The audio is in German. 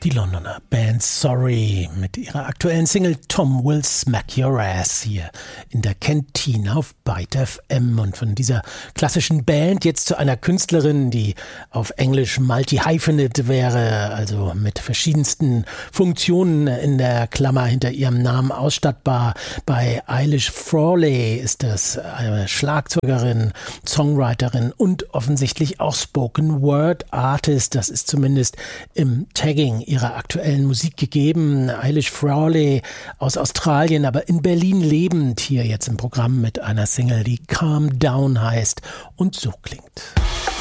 Die Londoner Band Sorry mit ihrer aktuellen Single Tom Will Smack Your Ass hier in der Kantine auf Byte FM. Und von dieser klassischen Band jetzt zu einer Künstlerin, die auf Englisch multi-hyphenate wäre, also mit verschiedensten Funktionen in der Klammer hinter ihrem Namen ausstattbar. Bei Eilish Frawley ist das eine Schlagzeugerin, Songwriterin und offensichtlich auch Spoken Word Artist. Das ist zumindest im Tagging ihrer aktuellen Musik gegeben. Eilish Frawley aus Australien, aber in Berlin lebend, hier jetzt im Programm mit einer Single, die Calm Down heißt und so klingt.